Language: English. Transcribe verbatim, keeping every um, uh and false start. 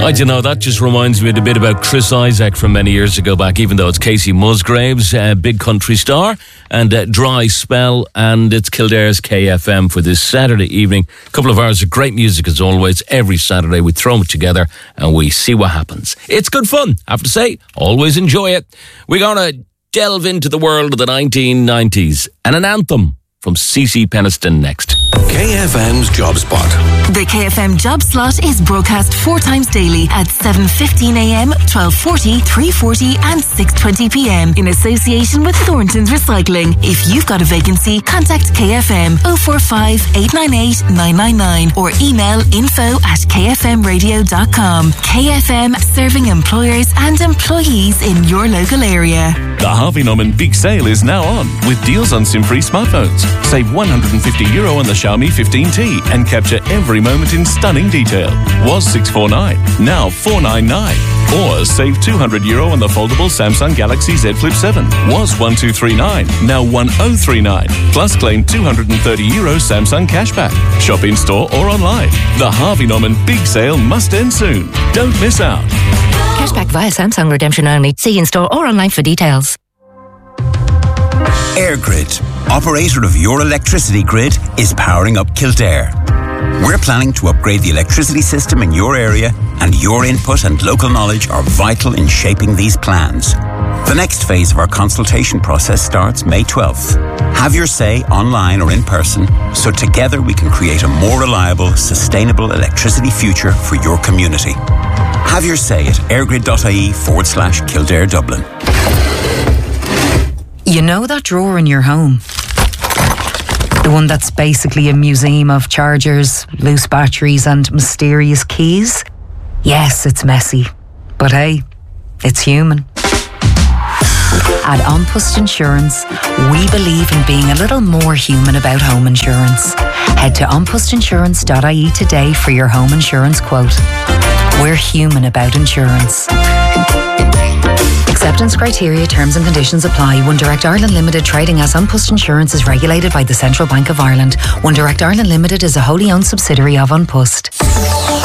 I don't know, that just reminds me a bit about Chris Isaak from many years ago back, even though it's Casey Musgraves, uh, big country star, and uh, Dry Spell, and it's Kildare's K F M for this Saturday evening. A couple of hours of great music as always. Every Saturday we throw it together and we see what happens. It's good fun, I have to say. Always enjoy it. We're going to delve into the world of the nineteen nineties and an anthem from C C Peniston next. K F M's Job Spot. The K F M Job Slot is broadcast four times daily at seven fifteen a m, twelve forty, three forty and six twenty p m in association with Thornton's Recycling. If you've got a vacancy, contact K F M oh four five, eight nine eight, nine nine nine or email info at k f m radio dot com. K F M, serving employers and employees in your local area. The Harvey Norman Big Sale is now on with deals on SIM-free smartphones. Save one hundred fifty euro on the Xiaomi fifteen T and capture every moment in stunning detail. Was six forty-nine, now four ninety-nine. Or save two hundred euro on the foldable Samsung Galaxy Z Flip seven. Was twelve thirty-nine, now ten thirty-nine. Plus claim two hundred thirty euro Samsung cashback. Shop in store or online. The Harvey Norman Big Sale must end soon. Don't miss out. Cashback via Samsung redemption only. See in store or online for details. EirGrid, operator of your electricity grid, is powering up Kildare. We're planning to upgrade the electricity system in your area, and your input and local knowledge are vital in shaping these plans. The next phase of our consultation process starts May twelfth. Have your say online or in person, so together we can create a more reliable, sustainable electricity future for your community. Have your say at airgrid.ie forward slash Kildare Dublin. You know that drawer in your home? The one that's basically a museum of chargers, loose batteries and mysterious keys? Yes, it's messy. But hey, it's human. At An Post Insurance, we believe in being a little more human about home insurance. Head to an post insurance dot I E today for your home insurance quote. We're human about insurance. Acceptance criteria, terms and conditions apply. One Direct Ireland Limited, trading as An Post Insurance, is regulated by the Central Bank of Ireland. One Direct Ireland Limited is a wholly owned subsidiary of An Post.